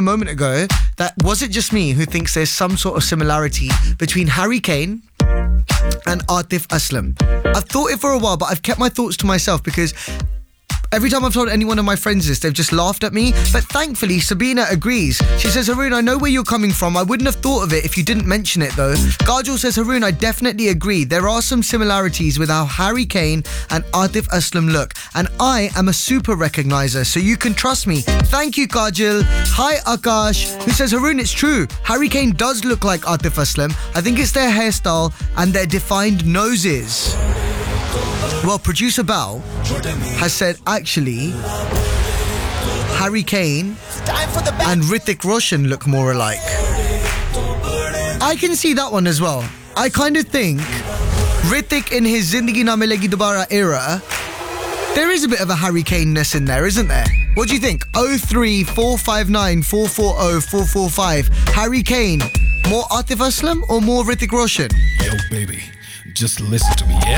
moment ago that was it just me who thinks there's some sort of similarity between Harry Kane and Atif Aslam. I've thought it for a while, but I've kept my thoughts to myself because every time I've told any one of my friends this, they've just laughed at me. But thankfully, Sabina agrees. She says, Haroon, I know where you're coming from. I wouldn't have thought of it if you didn't mention it, though. Kajal says, Haroon, I definitely agree. There are some similarities with how Harry Kane and Atif Aslam look. And I am a super recognizer, so you can trust me. Thank you, Kajal. Hi, Akash, who says, Haroon, it's true. Harry Kane does look like Atif Aslam. I think it's their hairstyle and their defined noses. Well, producer Bal has said, actually, Harry Kane and Hrithik Roshan look more alike. I can see that one as well. I kind of think Hrithik in his Zindagi Na Milegi Dobara era, there is a bit of a Harry Kane-ness in there, isn't there? What do you think? 03459 440 445. Harry Kane, more Atif Aslam or more Hrithik Roshan? Yo, baby, just listen to me, yeah?